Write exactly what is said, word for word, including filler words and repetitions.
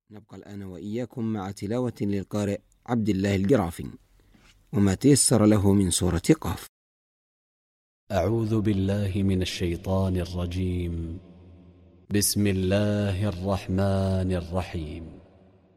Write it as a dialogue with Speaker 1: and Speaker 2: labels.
Speaker 1: نبقى الآن وإياكم مع تلاوة للقارئ عبد الله الجرافي وما تيسر له من سورة قاف.
Speaker 2: أعوذ بالله من الشيطان الرجيم. بسم الله الرحمن الرحيم.